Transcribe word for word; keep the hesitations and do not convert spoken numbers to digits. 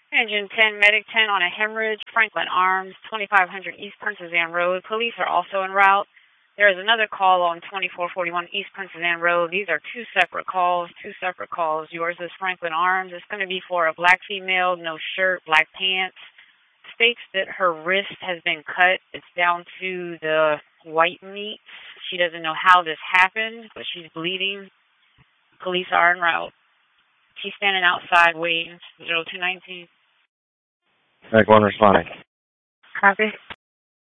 Engine ten, Medic ten on a hemorrhage, Franklin Arms, twenty-five hundred East Princess Anne Road. Police are also en route. There is another call on twenty-four forty-one East Princess Anne Road. These are two separate calls, two separate calls. Yours is Franklin Arms. It's going to be for a black female, no shirt, black pants. States that her wrist has been cut. It's down to the white meat. She doesn't know how this happened, but she's bleeding. Police are en route. She's standing outside waiting. zero two nineteen. Medic one responding. Copy.